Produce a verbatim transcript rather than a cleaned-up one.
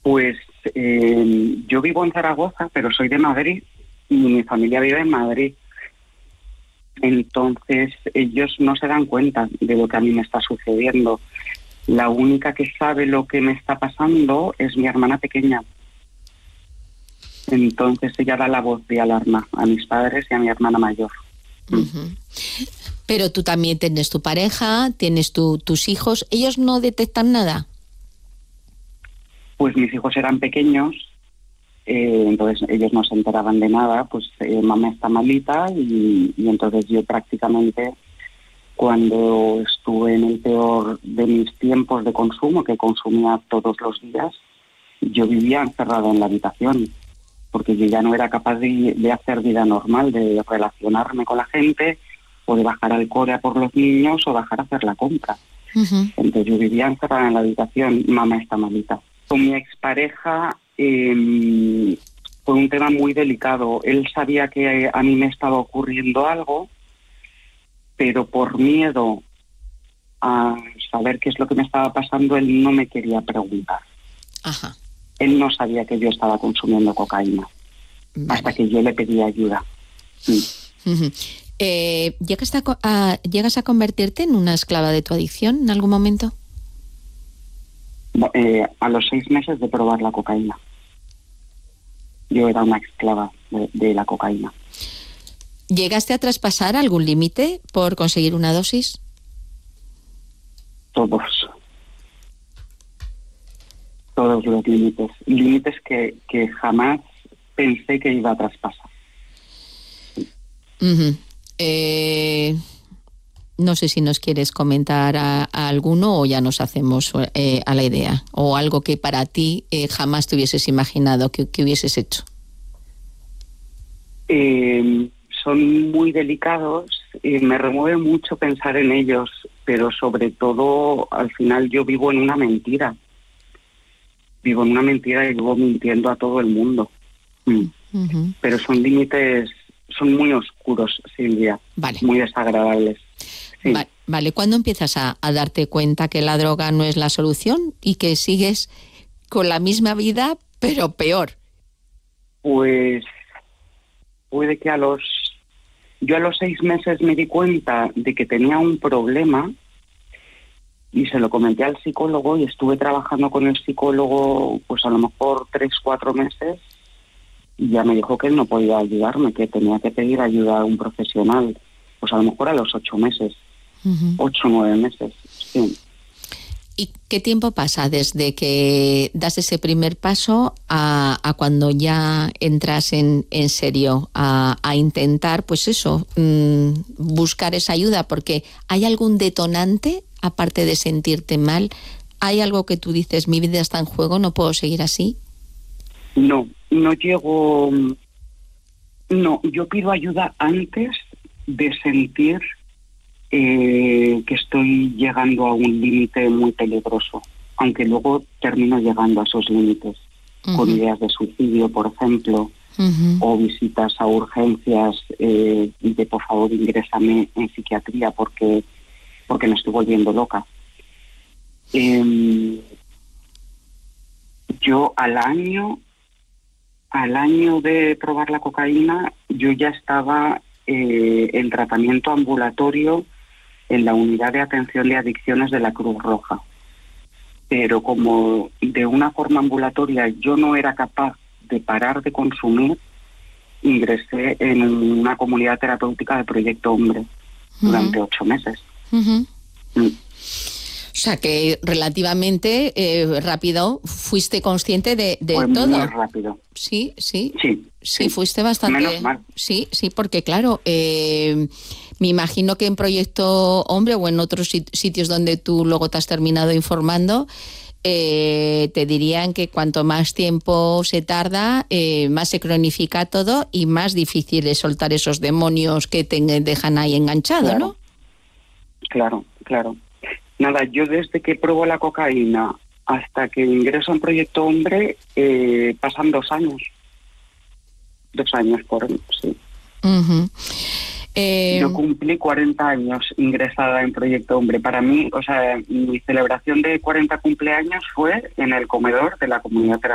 Pues eh, yo vivo en Zaragoza, pero soy de Madrid y mi familia vive en Madrid. Entonces ellos no se dan cuenta de lo que a mí me está sucediendo. La única que sabe lo que me está pasando es mi hermana pequeña. Entonces ella da la voz de alarma a mis padres y a mi hermana mayor. Uh-huh. Pero tú también tienes tu pareja, tienes tu, tus hijos. ¿Ellos no detectan nada? Pues mis hijos eran pequeños, eh, entonces ellos no se enteraban de nada. Pues eh, mamá está malita y, y entonces yo prácticamente, cuando estuve en el peor de mis tiempos de consumo, que consumía todos los días, yo vivía encerrada en la habitación, porque yo ya no era capaz de, de hacer vida normal, de relacionarme con la gente, o de bajar al cole por los niños, o bajar a hacer la compra. Uh-huh. Entonces yo vivía encerrada en la habitación, mamá está malita. Con mi expareja eh, fue un tema muy delicado. Él sabía que a mí me estaba ocurriendo algo, pero por miedo a saber qué es lo que me estaba pasando, él no me quería preguntar. Ajá. Él no sabía que yo estaba consumiendo cocaína, vale, hasta que yo le pedí ayuda. Sí. Uh-huh. Eh, ¿llegas, a, a, ¿Llegas a convertirte en una esclava de tu adicción en algún momento? Eh, a los seis meses de probar la cocaína. Yo era una esclava de, de la cocaína. ¿Llegaste a traspasar algún límite por conseguir una dosis? Todos. Todos los límites. Límites que, que jamás pensé que iba a traspasar. Uh-huh. Eh, no sé si nos quieres comentar a, a alguno o ya nos hacemos eh, a la idea. O algo que para ti eh, jamás te hubieses imaginado que, que hubieses hecho. Eh, son muy delicados y me remueve mucho pensar en ellos, pero sobre todo al final yo vivo en una mentira. Vivo en una mentira y vivo mintiendo a todo el mundo. Mm. Uh-huh. Pero son límites, son muy oscuros, Silvia. Vale. Muy desagradables. Sí. Va- vale, ¿cuándo empiezas a, a darte cuenta que la droga no es la solución y que sigues con la misma vida, pero peor? Pues puede que a los... Yo a los seis meses me di cuenta de que tenía un problema y se lo comenté al psicólogo y estuve trabajando con el psicólogo pues a lo mejor tres, cuatro meses y ya me dijo que él no podía ayudarme, que tenía que pedir ayuda a un profesional, pues a lo mejor a los ocho meses, uh-huh. ocho, nueve meses, sí. ¿Y qué tiempo pasa desde que das ese primer paso a, a cuando ya entras en, en serio a, a intentar, pues eso, mmm, buscar esa ayuda? Porque ¿hay algún detonante, aparte de sentirte mal? ¿Hay algo que tú dices, mi vida está en juego, no puedo seguir así? No, no llego... No, yo pido ayuda antes de sentir eh, que estoy llegando a un límite muy peligroso, aunque luego termino llegando a esos límites, uh-huh. con ideas de suicidio, por ejemplo, uh-huh. o visitas a urgencias eh, de por favor ingrésame en psiquiatría porque, porque me estoy volviendo loca. Eh, yo al año... Al año de probar la cocaína, yo ya estaba eh, en tratamiento ambulatorio en la unidad de atención de adicciones de la Cruz Roja. Pero como de una forma ambulatoria yo no era capaz de parar de consumir, ingresé en una comunidad terapéutica de Proyecto Hombre uh-huh. durante ocho meses. Uh-huh. Mm. O sea que relativamente eh, rápido fuiste consciente de, de Fue todo. Muy rápido. Sí, sí. Sí, sí, sí. fuiste bastante. Menos mal. Sí, sí, porque claro, eh, me imagino que en Proyecto Hombre o en otros sitios donde tú luego te has terminado informando, eh, te dirían que cuanto más tiempo se tarda, eh, más se cronifica todo y más difícil es soltar esos demonios que te dejan ahí enganchado, claro. ¿no? Claro, claro. Nada, yo desde que pruebo la cocaína hasta que ingreso en Proyecto Hombre eh, pasan dos años. Dos años por sí. Uh-huh. Eh... Yo cumplí cuarenta años ingresada en Proyecto Hombre. Para mí, o sea, mi celebración de cuarenta cumpleaños fue en el comedor de la comunidad terapéutica